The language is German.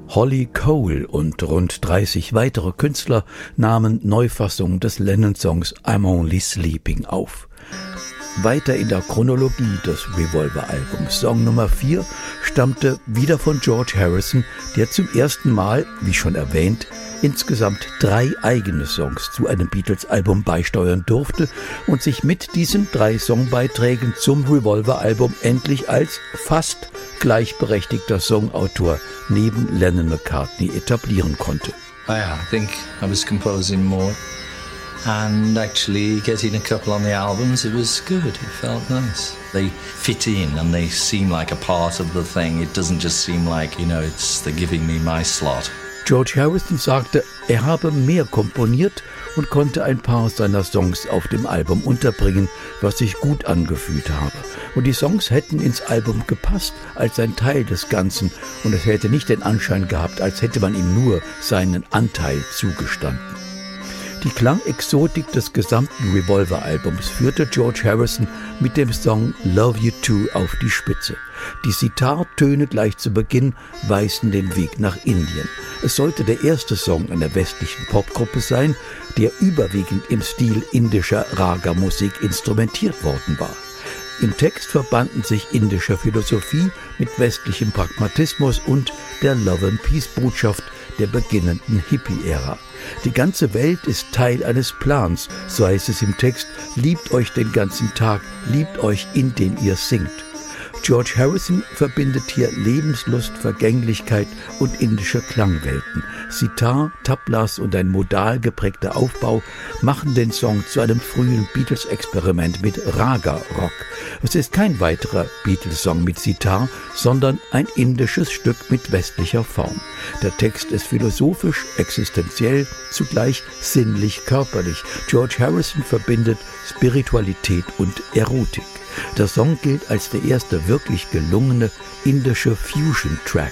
Holly Cole und rund 30 weitere Künstler nahmen Neufassungen des Lennon-Songs I'm Only Sleeping auf. Weiter in der Chronologie des Revolver-Albums. Song Nummer 4 stammte wieder von George Harrison, der zum ersten Mal, wie schon erwähnt, insgesamt 3 eigene Songs zu einem Beatles-Album beisteuern durfte und sich mit diesen 3 Songbeiträgen zum Revolver-Album endlich als fast gleichberechtigter Songautor neben Lennon-McCartney etablieren konnte. I think I was composing more and actually getting a couple on the albums, it was good, it felt nice. They fit in and they seem like a part of the thing. It doesn't just seem like, they're giving me my slot. George Harrison sagte, er habe mehr komponiert und konnte ein paar seiner Songs auf dem Album unterbringen, was sich gut angefühlt habe. Und die Songs hätten ins Album gepasst als ein Teil des Ganzen und es hätte nicht den Anschein gehabt, als hätte man ihm nur seinen Anteil zugestanden. Die Klangexotik des gesamten Revolver-Albums führte George Harrison mit dem Song Love You Too auf die Spitze. Die Sitar-Töne gleich zu Beginn weisen den Weg nach Indien. Es sollte der erste Song einer westlichen Popgruppe sein, der überwiegend im Stil indischer Raga-Musik instrumentiert worden war. Im Text verbanden sich indische Philosophie mit westlichem Pragmatismus und der Love-and-Peace-Botschaft der beginnenden Hippie-Ära. Die ganze Welt ist Teil eines Plans, so heißt es im Text, liebt euch den ganzen Tag, liebt euch, indem ihr singt. George Harrison verbindet hier Lebenslust, Vergänglichkeit und indische Klangwelten. Sitar, Tablas und ein modal geprägter Aufbau machen den Song zu einem frühen Beatles-Experiment mit Raga-Rock. Es ist kein weiterer Beatles-Song mit Sitar, sondern ein indisches Stück mit westlicher Form. Der Text ist philosophisch, existenziell, zugleich sinnlich-körperlich. George Harrison verbindet Spiritualität und Erotik. Der Song gilt als der erste wirklich gelungene indische Fusion-Track.